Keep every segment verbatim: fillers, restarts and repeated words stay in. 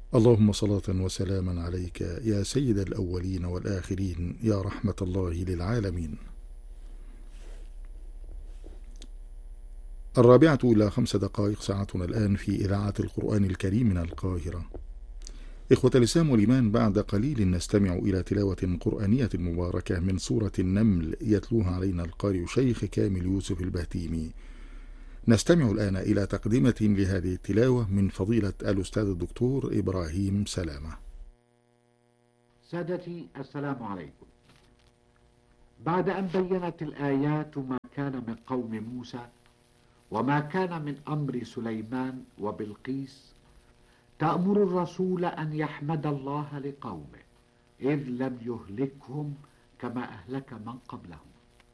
اللهم صلاة وسلاما عليك يا سيد الأولين والآخرين يا رحمة الله للعالمين. الرابعة إلى خمس دقائق ساعتنا الآن في إذاعة القرآن الكريم من القاهرة. إخوة الإسلام والإيمان، بعد قليل نستمع إلى تلاوة قرآنية مباركة من سورة النمل يتلوها علينا القارئ شيخ كامل يوسف البهتيمي. نستمع الآن إلى تقدمة لهذه التلاوة من فضيلة الأستاذ الدكتور إبراهيم سلامة. سادتي السلام عليكم. بعد أن بينت الآيات ما كان من قوم موسى وما كان من أمر سليمان وبلقيس، تأمر الرسول أن يحمد الله لقومه إذ لم يهلكهم كما أهلك من قبلهم،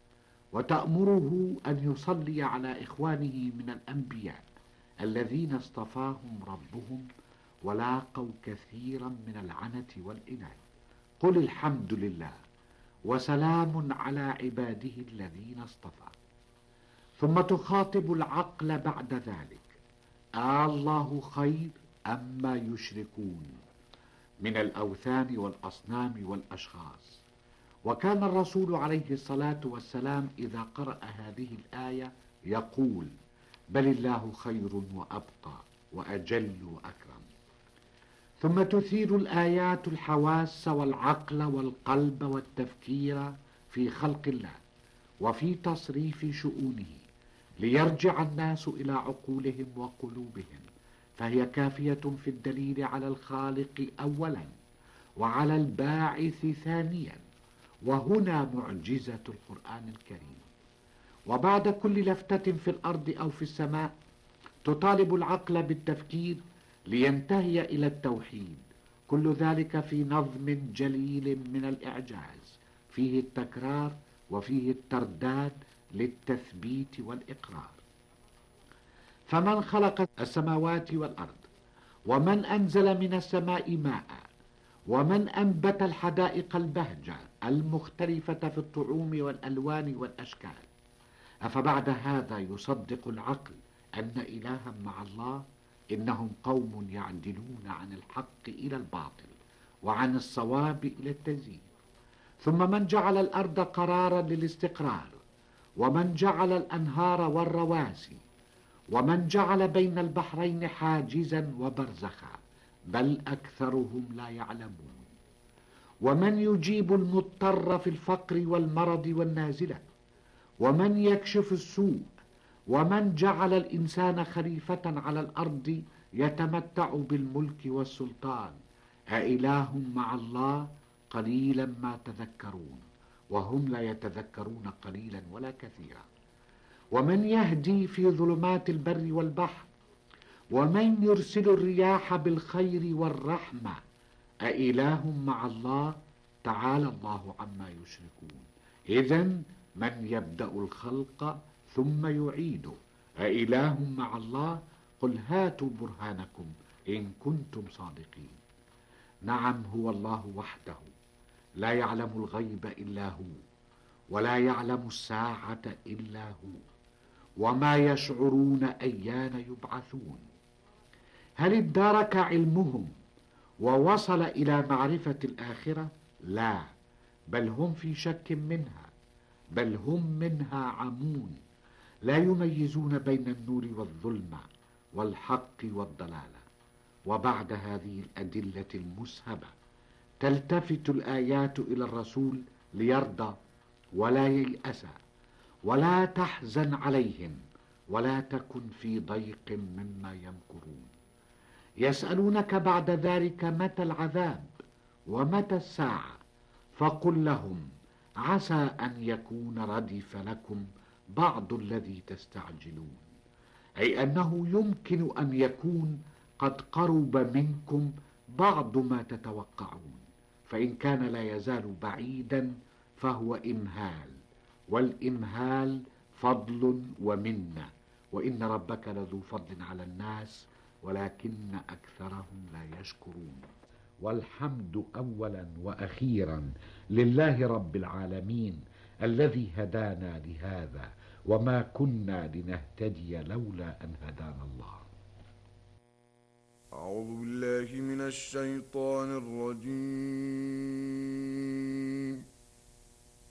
وتأمره أن يصلي على إخوانه من الأنبياء الذين اصطفاهم ربهم ولاقوا كثيرا من العنت والإنات. قل الحمد لله وسلام على عباده الذين اصطفى. ثم تخاطب العقل بعد ذلك: آه الله خير أما يشركون من الأوثان والأصنام والأشخاص. وكان الرسول عليه الصلاة والسلام إذا قرأ هذه الآية يقول: بل الله خير وأبقى وأجل وأكرم. ثم تثير الآيات الحواس والعقل والقلب والتفكير في خلق الله وفي تصريف شؤونه ليرجع الناس إلى عقولهم وقلوبهم، فهي كافية في الدليل على الخالق أولا وعلى الباعث ثانيا، وهنا معجزة القرآن الكريم. وبعد كل لفتة في الأرض أو في السماء تطالب العقل بالتفكير لينتهي إلى التوحيد، كل ذلك في نظم جليل من الإعجاز فيه التكرار وفيه الترداد للتثبيت والإقرار. فمن خلق السماوات والأرض، ومن أنزل من السماء ماء، ومن أنبت الحدائق البهجة المختلفة في الطعوم والألوان والأشكال، أفبعد هذا يصدق العقل أن إلها مع الله؟ إنهم قوم يعدلون عن الحق إلى الباطل وعن الصواب إلى التزييف. ثم من جعل الأرض قرارا للاستقرار، ومن جعل الأنهار والرواسي، ومن جعل بين البحرين حاجزا وبرزخا، بل أكثرهم لا يعلمون. ومن يجيب المضطر في الفقر والمرض والنازلة، ومن يكشف السوء، ومن جعل الإنسان خليفة على الأرض يتمتع بالملك والسلطان، أإله مع الله؟ قليلا ما تذكرون، وهم لا يتذكرون قليلا ولا كثيرا. ومن يهدي في ظلمات البر والبحر، ومن يرسل الرياح بالخير والرحمة، أإله مع الله؟ تعالى الله عما يشركون. إذن من يبدأ الخلق ثم يعيده أإله مع الله؟ قل هاتوا برهانكم إن كنتم صادقين. نعم، هو الله وحده لا يعلم الغيب إلا هو، ولا يعلم الساعة إلا هو، وما يشعرون أيان يبعثون. هل ادارك علمهم ووصل إلى معرفة الآخرة؟ لا، بل هم في شك منها، بل هم منها عمون، لا يميزون بين النور والظلمة والحق والضلالة. وبعد هذه الأدلة المسهبة تلتفت الآيات إلى الرسول ليرضى ولا ييأس ولا تحزن عليهم ولا تكن في ضيق مما يمكرون. يسألونك بعد ذلك متى العذاب ومتى الساعة، فقل لهم عسى أن يكون ردف لكم بعض الذي تستعجلون، أي أنه يمكن أن يكون قد قرب منكم بعض ما تتوقعون، فإن كان لا يزال بعيدا فهو إمهال، والإمهال فضل ومنة، وإن ربك لذو فضل على الناس ولكن أكثرهم لا يشكرون. والحمد أولا وأخيرا لله رب العالمين الذي هدانا لهذا وما كنا لنهتدي لولا أن هدانا الله. أعوذ بالله من الشيطان الرجيم.